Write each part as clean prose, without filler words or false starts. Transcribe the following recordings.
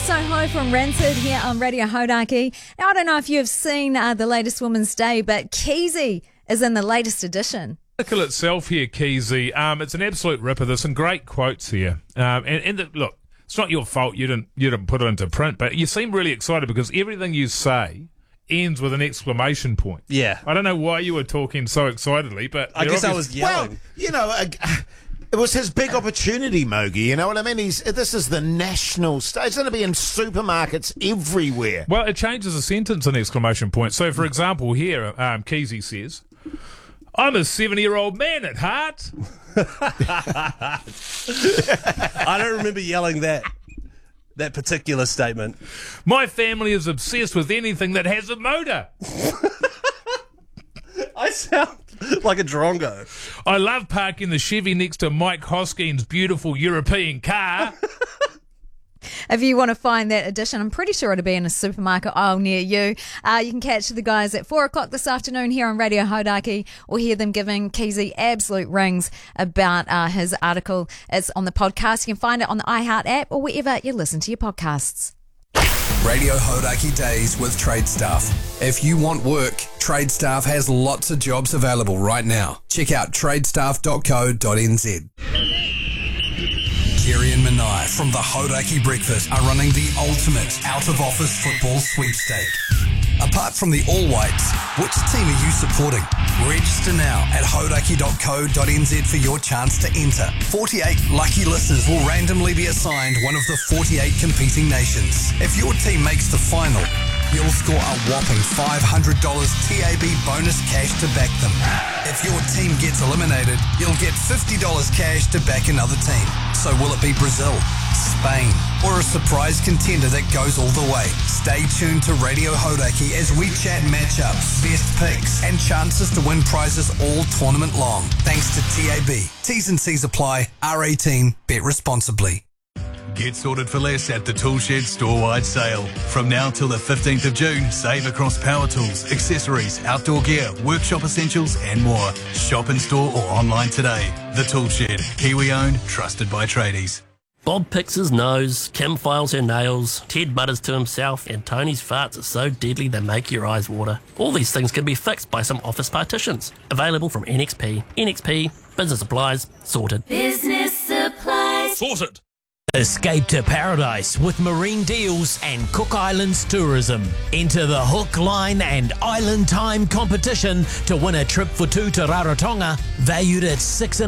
Soho from Rancid here on Radio Hodaki. Now, I don't know if you've seen the latest Women's Day, but Keezy is in the latest edition. The article itself here, Keezy, it's an absolute ripper. There's some great quotes here. Look, it's not your fault you didn't put it into print, but you seem really excited because everything you say ends with an exclamation point. Yeah. I don't know why you were talking so excitedly, but I guess I was yelling. Well, it was his big opportunity, Mogi. You know what I mean? This is the national stage. It's going to be in supermarkets everywhere. Well, it changes a sentence an exclamation point. So, for example, here, Keezy says, "I'm a 70-year-old man at heart." I don't remember yelling that particular statement. "My family is obsessed with anything that has a motor." I sound like a drongo. "I love parking the Chevy next to Mike Hoskins' beautiful European car." If you want to find that edition, I'm pretty sure it'll be in a supermarket aisle near you. You can catch the guys at 4 o'clock this afternoon here on Radio Hodaki, or hear them giving Keezy absolute rings about his article. It's on the podcast. You can find it on the iHeart app or wherever you listen to your podcasts. Radio Hodaki Days with Trade Staff. If you want work, Trade Staff has lots of jobs available right now. Check out tradestaff.co.nz. Kerry and Manai from the Hodaki Breakfast are running the ultimate out-of-office football sweepstake. Apart from the All Whites, which team are you supporting? Register now at hodaki.co.nz for your chance to enter. 48 lucky listeners will randomly be assigned one of the 48 competing nations. If your team makes the final, you'll score a whopping $500 TAB bonus cash to back them. If your team gets eliminated, you'll get $50 cash to back another team. So will it be Brazil, Spain, or a surprise contender that goes all the way? Stay tuned to Radio Hodaki as we chat matchups, best picks, and chances to win prizes all tournament long. Thanks to TAB. T's and C's apply. R18. Bet responsibly. Get sorted for less at the Toolshed store-wide sale. From now till the 15th of June, save across power tools, accessories, outdoor gear, workshop essentials and more. Shop in store or online today. The Toolshed, Kiwi-owned, trusted by tradies. Bob picks his nose, Kim files her nails, Ted mutters to himself, and Tony's farts are so deadly they make your eyes water. All these things can be fixed by some office partitions. Available from NXP. NXP, business supplies, sorted. Business supplies. Sorted. Escape to paradise with Marine Deals and Cook Islands Tourism. Enter the Hook, Line and Island Time competition to win a trip for two to Rarotonga valued at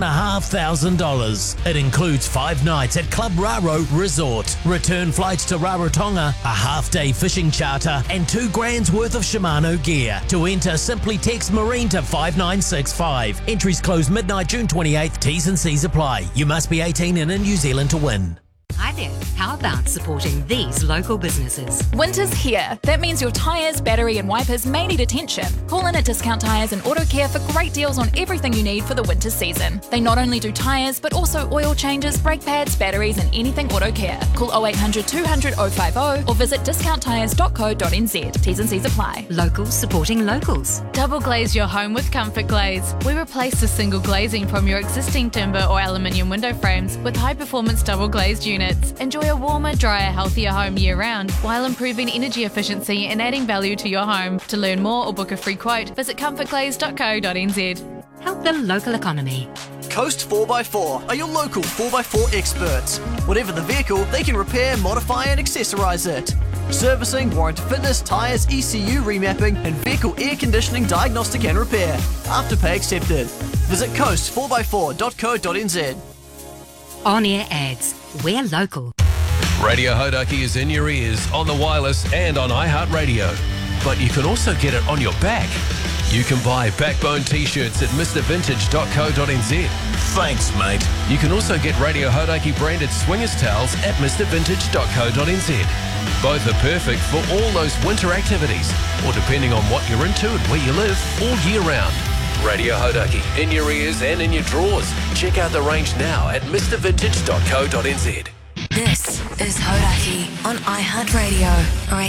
$6,500. It includes 5 nights at Club Raro Resort, return flights to Rarotonga, a half-day fishing charter and $2,000 worth of Shimano gear. To enter, simply text Marine to 5965. Entries close midnight June 28th. T's and C's apply. You must be 18 and in New Zealand to win. Hi there. How about supporting these local businesses? Winter's here. That means your tyres, battery and wipers may need attention. Call in at Discount Tyres and Auto Care for great deals on everything you need for the winter season. They not only do tyres, but also oil changes, brake pads, batteries and anything auto care. Call 0800 200 050 or visit discounttyres.co.nz. T's and C's apply. Locals supporting locals. Double glaze your home with Comfort Glaze. We replace the single glazing from your existing timber or aluminium window frames with high-performance double glazed units. Enjoy a warmer, drier, healthier home year-round while improving energy efficiency and adding value to your home. To learn more or book a free quote, visit comfortglaze.co.nz. Help the local economy. Coast 4x4 are your local 4x4 experts. Whatever the vehicle, they can repair, modify and accessorise it. Servicing, warranty fitness, tyres, ECU remapping and vehicle air conditioning diagnostic and repair. Afterpay accepted. Visit coast4x4.co.nz. On-air ads. We're local. Radio Hodaki is in your ears, on the wireless and on iHeartRadio. But you can also get it on your back. You can buy Backbone t-shirts at mrvintage.co.nz. Thanks, mate. You can also get Radio Hodaki branded swingers towels at mrvintage.co.nz. Both are perfect for all those winter activities, or depending on what you're into and where you live, all year round. Radio Hodaki, in your ears and in your drawers. Check out the range now at mrvintage.co.nz. This is Hodaki on iHeartRadio.